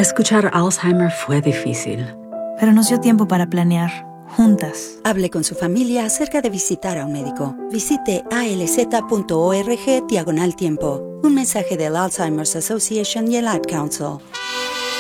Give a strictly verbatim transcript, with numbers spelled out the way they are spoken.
Escuchar Alzheimer fue difícil. Pero nos dio tiempo para planear, juntas. Hable con su familia acerca de visitar a un médico. Visite alz.org diagonal tiempo. Un mensaje del Alzheimer's Association y el Ad Council.